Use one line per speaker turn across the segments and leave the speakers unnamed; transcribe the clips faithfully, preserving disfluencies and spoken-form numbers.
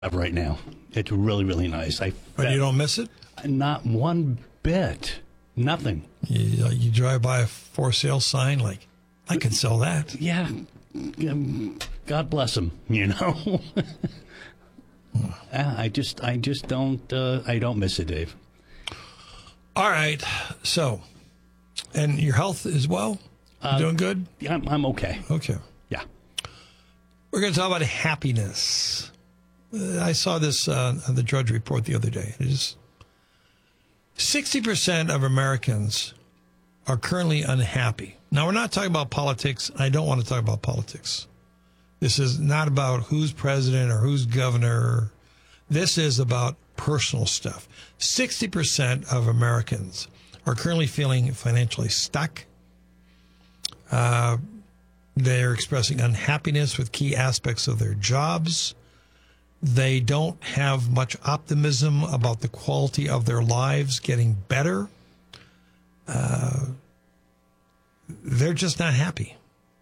right now. It's really, really nice. I
But you don't miss it?
Not one bit. Nothing.
You, you drive by a for sale sign like, I could sell that.
Yeah. Um, God bless him, you know. I just I just don't uh, I don't miss it, Dave.
All right. So, and your health as well?
Uh,
doing good?
I'm, I'm okay.
Okay.
Yeah.
We're going to talk about happiness. Uh, I saw this uh, on the Drudge Report the other day. It is sixty percent of Americans are currently unhappy. Now, we're not talking about politics. I don't want to talk about politics. This is not about who's president or who's governor. This is about personal stuff. sixty percent of Americans are currently feeling financially stuck. Uh, they're expressing unhappiness with key aspects of their jobs. They don't have much optimism about the quality of their lives getting better. Uh, they're just not happy.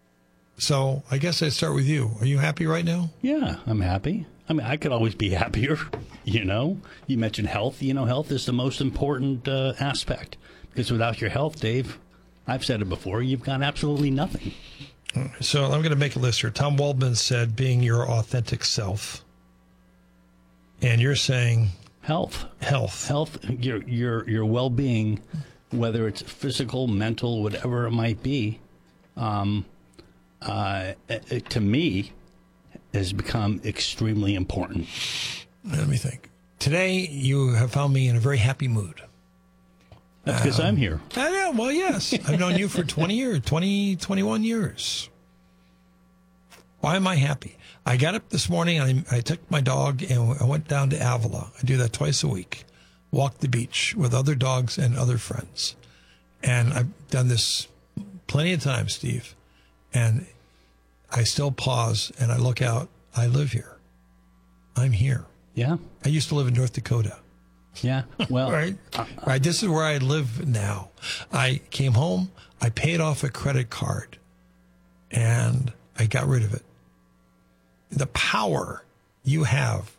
So I guess I'd start with you. Are you happy right now?
Yeah, I'm happy. I mean, I could always be happier, you know. You mentioned health. You know, health is the most important uh, aspect. Because without your health, Dave, I've said it before, you've got absolutely nothing.
So I'm going to make a list here. Tom Waldman said being your authentic self. And you're saying
health.
Health.
Health, your your your well-being, whether it's physical, mental, whatever it might be, um, uh, it, to me, has become extremely important.
Let me think. Today, you have found me in a very happy mood.
That's because um, I'm here.
I know. Well, yes. I've known you for twenty years, twenty, twenty-one years. Why am I happy? I got up this morning, and I, I took my dog, and I went down to Avila. I do that twice a week. Walk the beach with other dogs and other friends. And I've done this plenty of times, Steve. And I still pause, and I look out. I live here. I'm here.
Yeah.
I used to live in North Dakota.
Yeah. Well,
right. Uh, right. This is where I live now. I came home. I paid off a credit card, and I got rid of it. The power you have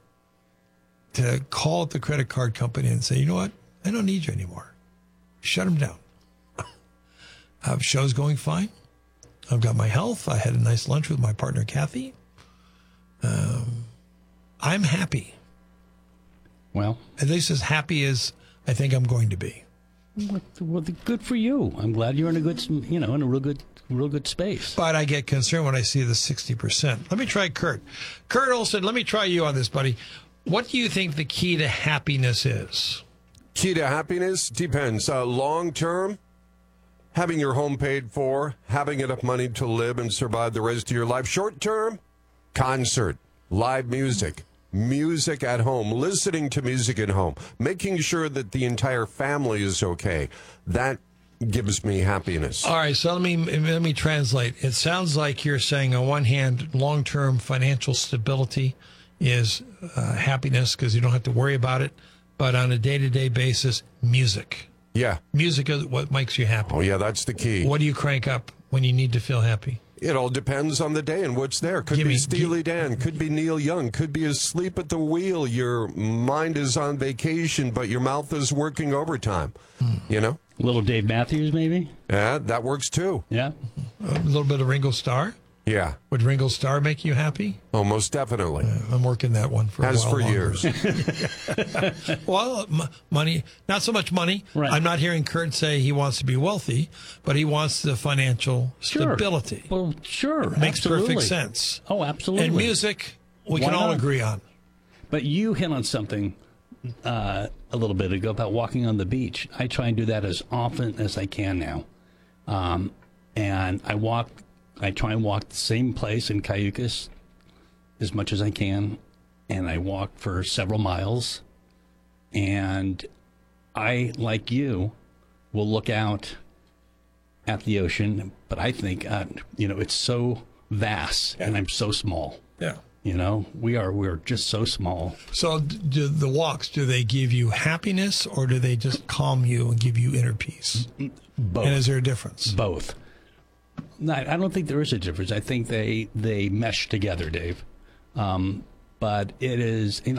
to call the credit card company and say, you know what? I don't need you anymore. Shut them down. I have shows going fine. I've got my health. I had a nice lunch with my partner, Kathy. Um, I'm happy.
Well,
at least as happy as I think I'm going to be.
Well, good for you. I'm glad you're in a good, you know, in a real good, real good space.
But I get concerned when I see the sixty percent. Let me try Kurt. Kurt Olson, let me try you on this, buddy. What do you think the key to happiness is?
Key to happiness depends. Uh, long term, having your home paid for, having enough money to live and survive the rest of your life. Short term, concert, live music. Music at home, listening to music at home, making sure that the entire family is okay. That gives me happiness.
All right, so let me let me translate. It sounds like you're saying, on one hand, long-term financial stability is uh, happiness because you don't have to worry about it. But on a day-to-day basis, music.
Yeah.
Music is what makes you happy.
Oh, yeah, that's the key.
What do you crank up when you need to feel happy?
It all depends on the day and what's there. Could
give
be
me,
Steely
give,
Dan, could be Neil Young, could be asleep at the wheel. Your mind is on vacation, but your mouth is working overtime. Hmm. You know?
Little Dave Matthews, maybe?
Yeah, that works too.
Yeah.
A little bit of Ringo Starr?
Yeah.
Would Ringo Starr make you happy?
Oh, most definitely.
Uh, I'm working that one for
As
a while
for
longer.
years.
Well, m- money, not so much money.
Right.
I'm not hearing Kurt say he wants to be wealthy, but he wants the financial
sure.
stability.
Well, sure.
Makes
absolutely.
perfect sense.
Oh, absolutely.
And music, we
Why
can all
not?
agree on.
But you hit on something uh, a little bit ago about walking on the beach. I try and do that as often as I can now. Um, and I walk... I try and walk the same place in Cayucas as much as I can, and I walk for several miles. And I, like you, will look out at the ocean, but I think, uh, you know, it's so vast, yeah. and I'm so small.
Yeah.
You know, we are we're just so small.
So do the walks, do they give you happiness, or do they just calm you and give you inner peace?
Both.
And is there a difference?
Both. No, I don't think there is a difference. I think they, they mesh together, Dave. Um, but it is. You know,